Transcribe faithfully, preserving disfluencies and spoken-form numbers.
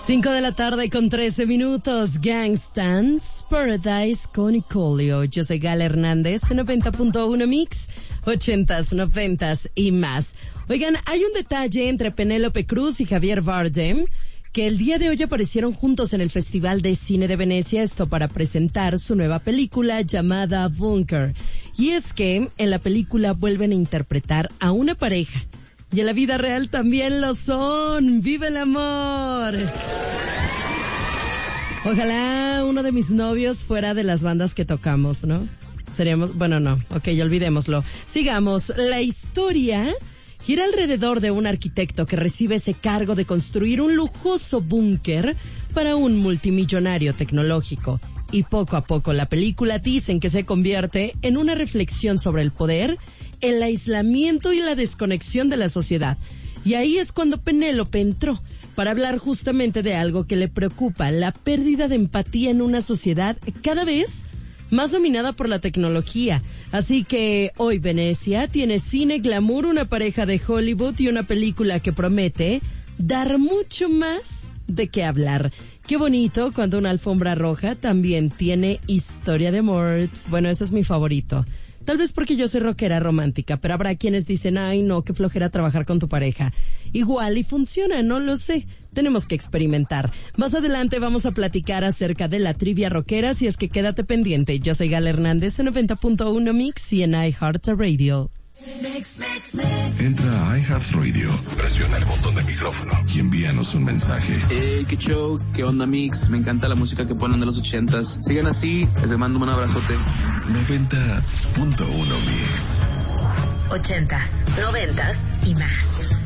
Cinco de la tarde con trece minutos. Gangstans Paradise con Nicolio. Yo soy Gala Hernández, noventa punto uno Mix, ochentas, noventas y más. Oigan, hay un detalle entre Penélope Cruz y Javier Bardem, que el día de hoy aparecieron juntos en el Festival de Cine de Venecia, esto para presentar su nueva película llamada Bunker. Y es que en la película vuelven a interpretar a una pareja. Y en la vida real también lo son. ¡Viva el amor! Ojalá uno de mis novios fuera de las bandas que tocamos, ¿no? Seríamos, bueno, no, ok, olvidémoslo. Sigamos. La historia gira alrededor de un arquitecto que recibe ese cargo de construir un lujoso búnker para un multimillonario tecnológico. Y poco a poco la película dicen que se convierte en una reflexión sobre el poder, el aislamiento y la desconexión de la sociedad. Y ahí es cuando Penélope entró para hablar justamente de algo que le preocupa, la pérdida de empatía en una sociedad cada vez más dominada por la tecnología. Así que hoy Venecia tiene cine, glamour, una pareja de Hollywood y una película que promete dar mucho más de qué hablar. Qué bonito cuando una alfombra roja también tiene historia de amor. Bueno, ese es mi favorito. Tal vez porque yo soy rockera romántica, pero habrá quienes dicen, ay no, qué flojera trabajar con tu pareja. Igual y funciona, no lo sé. Tenemos que experimentar. Más adelante vamos a platicar acerca de la trivia rockera, así es que quédate pendiente. Yo soy Gala Hernández en noventa punto uno Mix y en iHeartRadio. Entra a iHeartRadio, presiona el botón de micrófono y envíanos un mensaje. Hey, qué show, qué onda Mix, me encanta la música que ponen de los ochentas. Sigan así, les mando un abrazote. noventa punto uno Mix. Ochentas, noventas y más.